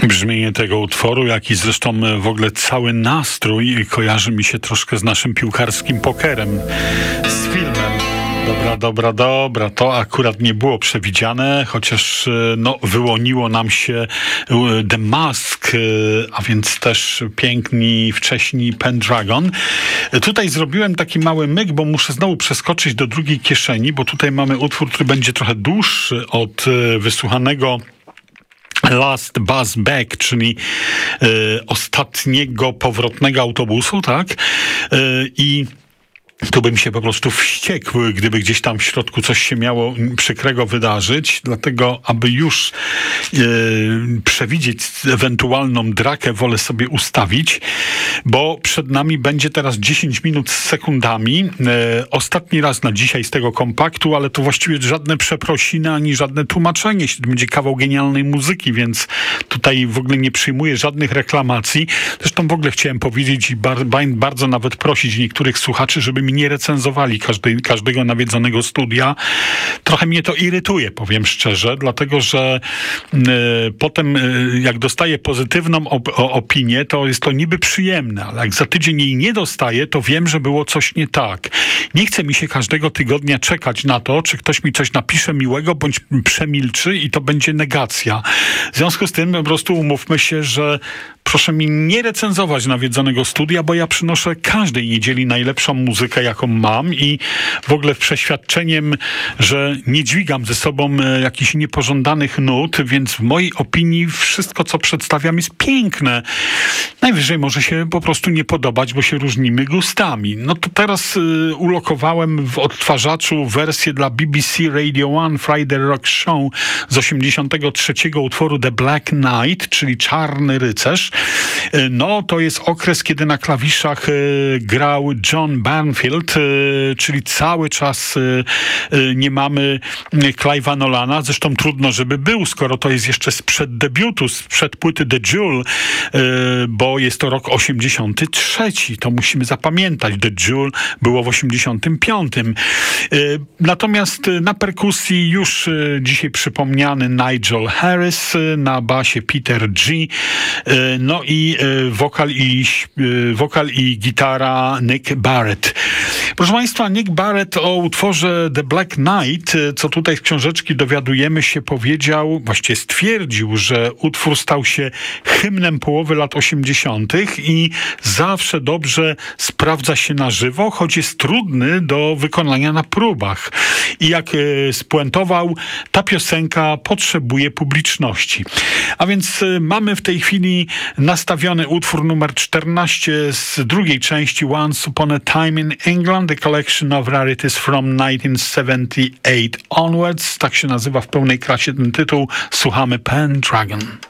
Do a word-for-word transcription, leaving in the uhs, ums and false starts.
Brzmienie tego utworu, jak i zresztą w ogóle cały nastrój kojarzy mi się troszkę z naszym piłkarskim pokerem, z filmem. Dobra, dobra, dobra, to akurat nie było przewidziane, chociaż no, wyłoniło nam się The Mask, a więc też piękni wcześniej Pendragon. Tutaj zrobiłem taki mały myk, bo muszę znowu przeskoczyć do drugiej kieszeni, bo tutaj mamy utwór, który będzie trochę dłuższy od wysłuchanego Last Bus Back, czyli y, ostatniego powrotnego autobusu, tak? Y, I tu bym się po prostu wściekł, gdyby gdzieś tam w środku coś się miało przykrego wydarzyć, dlatego aby już e, przewidzieć ewentualną drakę, wolę sobie ustawić, bo przed nami będzie teraz dziesięć minut z sekundami. E, ostatni raz na dzisiaj z tego kompaktu, ale to właściwie żadne przeprosiny, ani żadne tłumaczenie. To będzie kawał genialnej muzyki, więc tutaj w ogóle nie przyjmuję żadnych reklamacji. Zresztą w ogóle chciałem powiedzieć i bar, bardzo nawet prosić niektórych słuchaczy, żeby mi nie recenzowali każdej, każdego nawiedzonego studia. Trochę mnie to irytuje, powiem szczerze, dlatego że y, potem y, jak dostaję pozytywną op- opinię, to jest to niby przyjemne, ale jak za tydzień jej nie dostaję, to wiem, że było coś nie tak. Nie chce mi się każdego tygodnia czekać na to, czy ktoś mi coś napisze miłego, bądź przemilczy i to będzie negacja. W związku z tym po prostu umówmy się, że proszę mi nie recenzować nawiedzonego studia, bo ja przynoszę każdej niedzieli najlepszą muzykę, jaką mam i w ogóle przeświadczeniem, że nie dźwigam ze sobą jakichś niepożądanych nut, więc w mojej opinii wszystko, co przedstawiam, jest piękne. Najwyżej może się po prostu nie podobać, bo się różnimy gustami. No to teraz y, ulokowałem w odtwarzaczu wersję dla B B C Radio One Friday Rock Show z osiemdziesiątego trzeciego utworu The Black Knight, czyli Czarny Rycerz. No, to jest okres, kiedy na klawiszach y, grał John Barnfield, y, czyli cały czas y, y, nie mamy Clive'a Nolana. Zresztą trudno, żeby był, skoro to jest jeszcze sprzed debiutu, sprzed płyty The Jewel, y, bo jest to rok osiemdziesiąty trzeci. To musimy zapamiętać. The Jewel było w osiemdziesiątym piątym. Y, natomiast na perkusji już y, dzisiaj przypomniany Nigel Harris, y, na basie Peter G. Y, no i y, wokal i y, wokal i gitara Nick Barrett. Proszę Państwa, Nick Barrett o utworze The Black Knight, co tutaj z książeczki dowiadujemy się, powiedział, właściwie stwierdził, że utwór stał się hymnem połowy lat osiemdziesiątych i zawsze dobrze sprawdza się na żywo, choć jest trudny do wykonania na próbach. I jak y, spuentował, ta piosenka potrzebuje publiczności. A więc y, mamy w tej chwili nastawiony utwór numer czternaście z drugiej części Once Upon a Time in England, The Collection of Rarities from nineteen seventy-eight Onwards. Tak się nazywa w pełnej krasie ten tytuł. Słuchamy Pendragon.